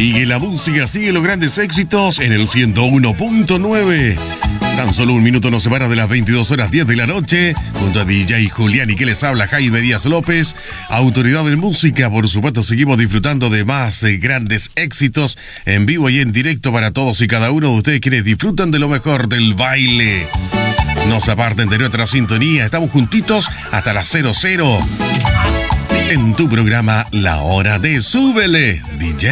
Sigue la música, sigue los grandes éxitos en el 101.9. Tan solo un minuto nos separa de las 22:10 de la noche. Junto a DJ Julián y que les habla Jaime Díaz López, autoridad en música. Por supuesto, seguimos disfrutando de más grandes éxitos en vivo y en directo para todos y cada uno de ustedes quienes disfrutan de lo mejor del baile. No se aparten de nuestra sintonía, estamos juntitos hasta las 00. En tu programa La Hora de Súbele, DJ